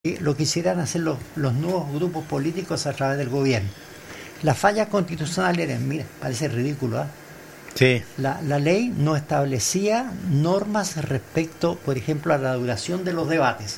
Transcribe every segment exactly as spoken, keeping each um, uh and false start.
lo quisieran hacer los, los nuevos grupos políticos a través del gobierno. Las fallas constitucionales eran, mira, parece ridículo, ¿eh? Sí. La, la ley no establecía normas respecto, por ejemplo, a la duración de los debates.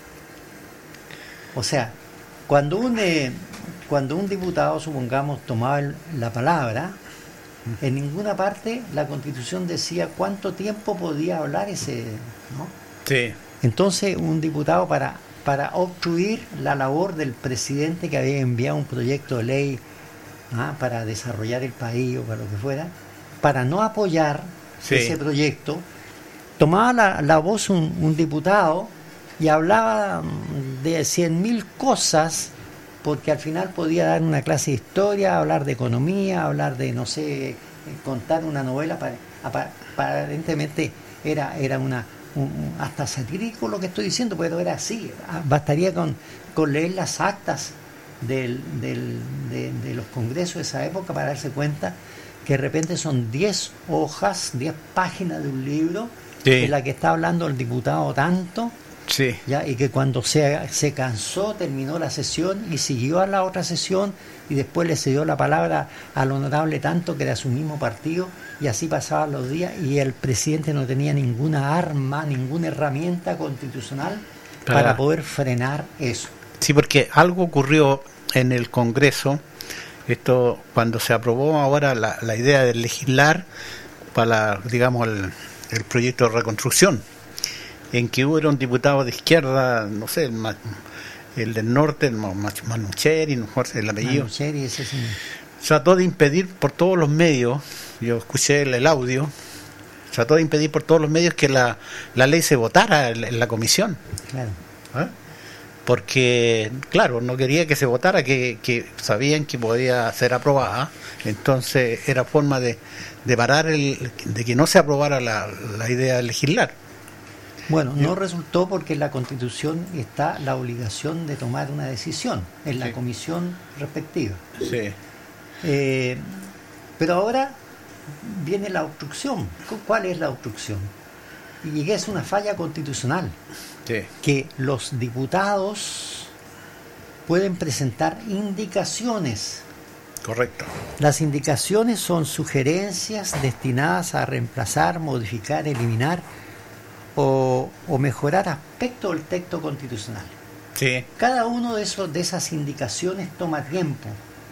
O sea, cuando un, eh, cuando un diputado, supongamos, tomaba el, la palabra, en ninguna parte la Constitución decía cuánto tiempo podía hablar ese, ¿no? Sí. Entonces, un diputado para, para obstruir la labor del presidente que había enviado un proyecto de ley ¿ah? para desarrollar el país o para lo que fuera, para no apoyar sí. ese proyecto, tomaba la, la voz un, un diputado y hablaba de cien mil cosas, porque al final podía dar una clase de historia, hablar de economía, hablar de, no sé, contar una novela, para, aparentemente era, era una un, hasta satírico lo que estoy diciendo, pero era así. Bastaría con, con leer las actas del, del, de, de los congresos de esa época para darse cuenta que de repente son diez hojas, diez páginas de un libro sí. en la que está hablando el diputado tanto, sí. ya, y que cuando se, se cansó terminó la sesión y siguió a la otra sesión y después le cedió la palabra al honorable tanto que era su mismo partido, y así pasaban los días y el presidente no tenía ninguna arma, ninguna herramienta constitucional para, para poder frenar eso. Sí, porque algo ocurrió en el Congreso. Esto, cuando se aprobó ahora la, la idea de legislar para, digamos, el, el proyecto de reconstrucción, en que hubo un diputado de izquierda, no sé, el, el del norte, el Manucheri, no sé el apellido, Manucheri, ese sí. Trató de impedir por todos los medios, yo escuché el, el audio, trató de impedir por todos los medios que la, la ley se votara en, en la comisión. Claro. ¿Eh? Porque, claro, no quería que se votara, que, que sabían que podía ser aprobada, entonces era forma de, de parar, el, de que no se aprobara la, la idea de legislar. Bueno, no resultó porque en la Constitución está la obligación de tomar una decisión en la sí. comisión respectiva. Sí. Eh, pero ahora viene la obstrucción. ¿Cuál es la obstrucción? Y es una falla constitucional. Sí. Que los diputados pueden presentar indicaciones. Correcto. Las indicaciones son sugerencias destinadas a reemplazar, modificar, eliminar o, o mejorar aspectos del texto constitucional. Sí. Cada uno de esos de esas indicaciones toma tiempo.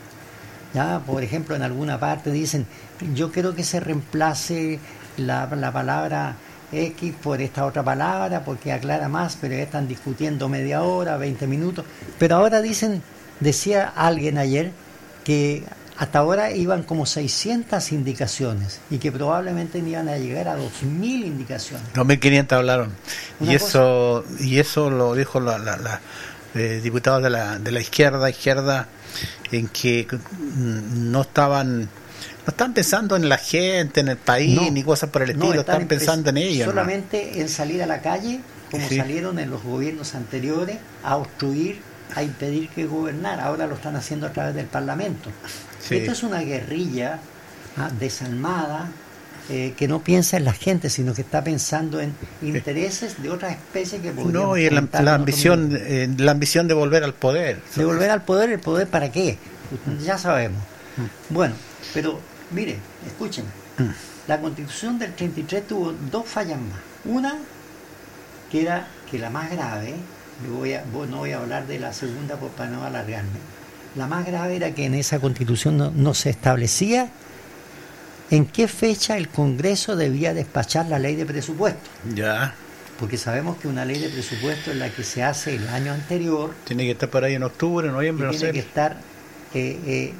Ya, por ejemplo, en alguna parte dicen, yo quiero que se reemplace la, la palabra X por esta otra palabra porque aclara más, pero ya están discutiendo media hora, veinte minutos. Pero ahora dicen, decía alguien ayer, que hasta ahora iban como seiscientas indicaciones y que probablemente iban a llegar a dos mil indicaciones. dos mil quinientas hablaron. Y eso, y eso lo dijo la, la, la eh, diputados de la, de la izquierda, izquierda, en que no estaban... No están pensando en la gente, en el país, no, ni cosas por el estilo, no, están, están pensando en ellos. Solamente ¿no? en salir a la calle, como sí. salieron en los gobiernos anteriores, a obstruir, a impedir que gobernar. Ahora lo están haciendo a través del Parlamento. Sí. Esto es una guerrilla ¿ah? desalmada, eh, que no piensa en la gente, sino que está pensando en intereses de otras especies que podrían... No, y la, la, ambición, eh, la ambición de volver al poder. De volver al poder, ¿el poder para qué? Ya sabemos. Bueno, pero... Mire, escúchenme, mm. la Constitución del treinta y tres tuvo dos fallas más. Una, que era que la más grave, voy a, no voy a hablar de la segunda por, para no alargarme, la más grave era que en esa Constitución no, no se establecía en qué fecha el Congreso debía despachar la ley de presupuesto. Ya. Porque sabemos que una ley de presupuesto es la que se hace el año anterior. Tiene que estar por ahí en octubre, noviembre, no sé. Tiene que estar... Eh, eh,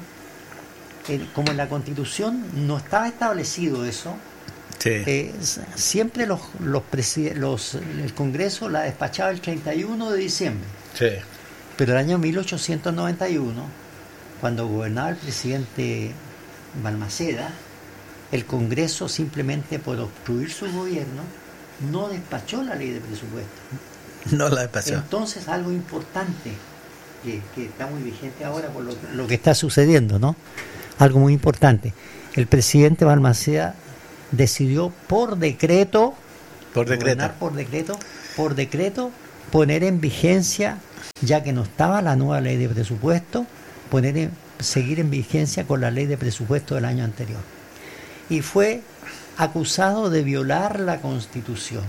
como en la Constitución no estaba establecido eso, sí. eh, siempre los, los, los el Congreso la despachaba el treinta y uno de diciembre. Sí. Pero el año mil ochocientos noventa y uno, cuando gobernaba el presidente Balmaceda, el Congreso, simplemente por obstruir su gobierno, no despachó la ley de presupuesto. No la despachó. Entonces, algo importante que, que está muy vigente ahora por lo, lo que está sucediendo, ¿no? Algo muy importante. El presidente Balmaceda decidió por decreto, por decreto, por decreto, por decreto, poner en vigencia ya que no estaba la nueva ley de presupuesto, poner en, seguir en vigencia con la ley de presupuesto del año anterior. Y fue acusado de violar la Constitución.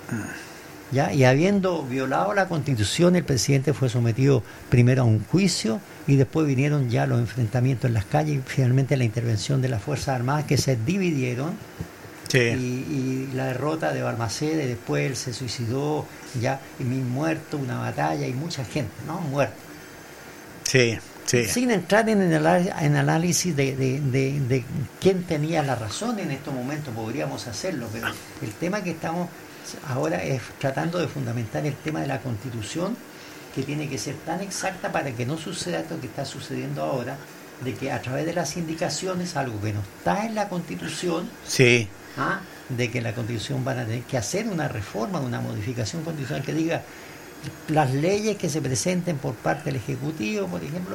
¿Ya? Y habiendo violado la Constitución, el presidente fue sometido primero a un juicio y después vinieron ya los enfrentamientos en las calles y finalmente la intervención de las Fuerzas Armadas, que se dividieron. Sí. Y, y la derrota de Balmaceda, y después él se suicidó, ya y mil muertos, una batalla y mucha gente, ¿no? Muerta. Sí, sí. Sin entrar en el en análisis de, de, de, de quién tenía la razón en estos momentos, podríamos hacerlo, pero el tema que estamos ahora es tratando de fundamentar el tema de la Constitución, que tiene que ser tan exacta para que no suceda esto que está sucediendo ahora, de que a través de las indicaciones, algo que no está en la Constitución, sí. ¿ah? de que la Constitución van a tener que hacer una reforma, una modificación constitucional que diga las leyes que se presenten por parte del Ejecutivo, por ejemplo,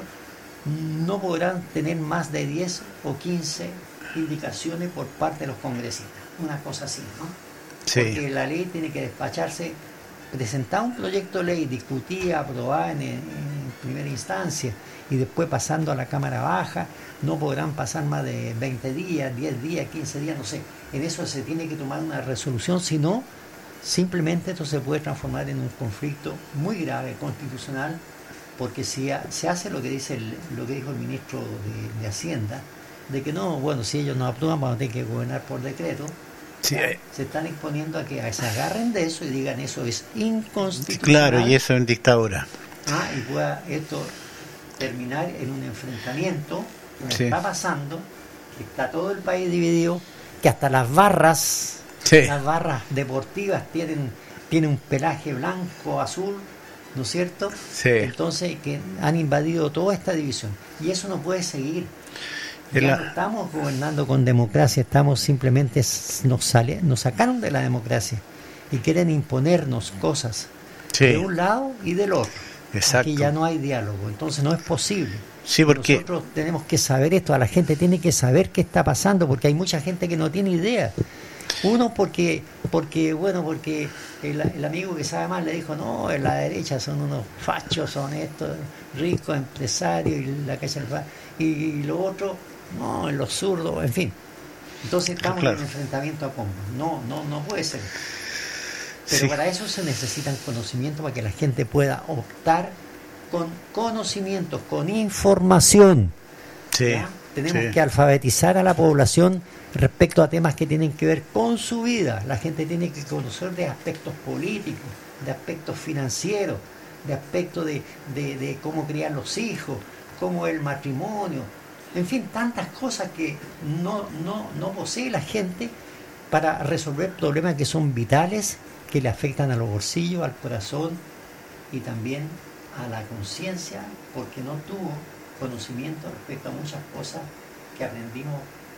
no podrán tener más de diez o quince indicaciones por parte de los congresistas, una cosa así, ¿no? Sí. Porque la ley tiene que despacharse, presentar un proyecto de ley, discutida, aprobada en, en primera instancia y después pasando a la Cámara Baja, no podrán pasar más de veinte días, diez días, quince días, no sé. En eso se tiene que tomar una resolución, si no, simplemente esto se puede transformar en un conflicto muy grave constitucional, porque si se hace lo que dice el, lo que dijo el ministro de, de Hacienda, de que no, bueno, si ellos no aprueban, vamos a tener que gobernar por decreto. Sí. Se están exponiendo a que se agarren de eso y digan eso es inconstitucional. Claro, y eso en dictadura. Ah, y pueda esto terminar en un enfrentamiento, como sí. está pasando, que está todo el país dividido, que hasta las barras, sí. las barras deportivas tienen, tienen un pelaje blanco, azul, ¿no es cierto? Sí. Entonces, que han invadido toda esta división. Y eso no puede seguir. Ya la... no estamos gobernando con democracia, estamos simplemente, nos, sale, nos sacaron de la democracia y quieren imponernos cosas sí. de un lado y del otro. Exacto. Aquí ya no hay diálogo, entonces no es posible. Sí, porque... Nosotros tenemos que saber esto, a la gente tiene que saber qué está pasando, porque hay mucha gente que no tiene idea. Uno porque, porque bueno, porque el, el amigo que sabe más le dijo, no, en la derecha son unos fachos, son estos ricos empresarios y la calle y, y lo otro, no, en los zurdos, en fin. Entonces estamos claro. en un enfrentamiento a combos. No, no, no puede ser. Pero sí. para eso se necesitan conocimientos, para que la gente pueda optar con conocimientos, con información. Sí, tenemos sí. que alfabetizar a la población respecto a temas que tienen que ver con su vida. La gente tiene que conocer de aspectos políticos, de aspectos financieros, de aspectos de, de, de cómo criar los hijos, cómo el matrimonio, en fin, tantas cosas que no, no, no posee la gente para resolver problemas que son vitales, que le afectan a los bolsillos, al corazón y también a la conciencia, porque no tuvo conocimiento respecto a muchas cosas que aprendimos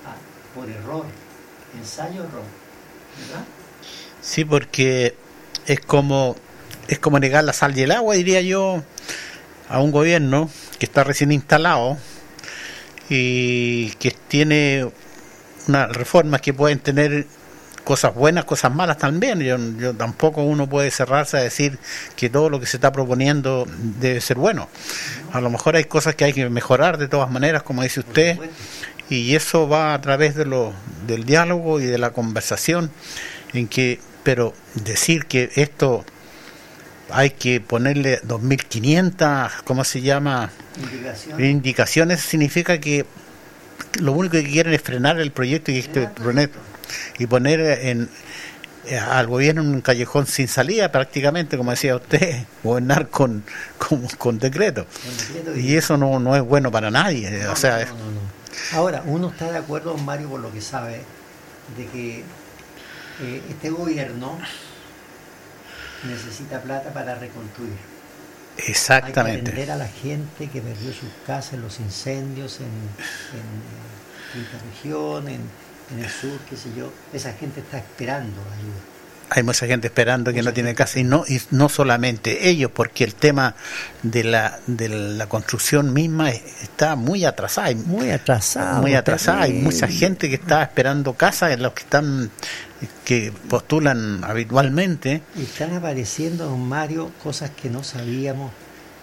a, por error, ensayo-error, ¿verdad? Sí, porque es como, es como negar la sal y el agua, diría yo, a un gobierno que está recién instalado y que tiene unas reformas que pueden tener cosas buenas, cosas malas también. Yo, yo tampoco uno puede cerrarse a decir que todo lo que se está proponiendo debe ser bueno. A lo mejor hay cosas que hay que mejorar de todas maneras, como dice usted, y eso va a través de lo del diálogo y de la conversación, en que, pero decir que esto hay que ponerle dos mil quinientas, ¿cómo se llama? Indicaciones. Indicaciones, significa que lo único que quieren es frenar el proyecto y este proyecto y poner en, al gobierno en un callejón sin salida prácticamente, como decía usted, gobernar con con, con decreto. Con decreto y, y eso no, no es bueno para nadie. No, o sea, no, no, no. Ahora, uno está de acuerdo, Mario, por lo que sabe, de que eh, este gobierno necesita plata para reconstruir. Exactamente. Hay que atender a la gente que perdió sus casas en los incendios, en, en, en la región, en, en el sur, qué sé yo. Esa gente está esperando ayuda. Hay mucha gente esperando que mucha no tiene casa, y no y no solamente ellos, porque el tema de la de la construcción misma está muy atrasada. Hay, muy atrasada. Muy atrasada. Hay mucha gente que está esperando casa, en los que están que postulan habitualmente. Y están apareciendo, don Mario, cosas que no sabíamos